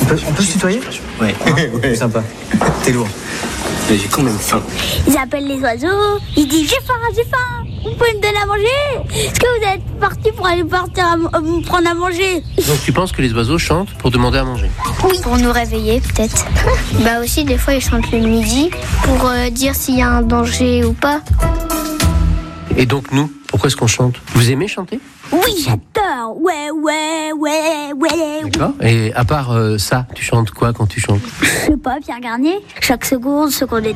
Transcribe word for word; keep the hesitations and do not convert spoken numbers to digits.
peut, on peut se tutoyer? Ouais. Hein ouais. Sympa. T'es lourd. Mais j'ai quand même faim. Ils appellent les oiseaux. Ils disent j'ai faim, j'ai faim. Vous pouvez me donner à manger? Est-ce que vous êtes parti pour aller partir à, à me prendre à manger? Donc tu penses que les oiseaux chantent pour demander à manger? Oui. Pour nous réveiller peut-être. Bah aussi des fois ils chantent le midi pour euh, dire s'il y a un danger ou pas. Et donc nous, pourquoi est-ce qu'on chante? Vous aimez chanter? Oui, j'adore. Ouais, ouais, ouais, ouais. D'accord. Et à part euh, ça, tu chantes quoi quand tu chantes? Je sais pas, Pierre Garnier. Chaque seconde, seconde est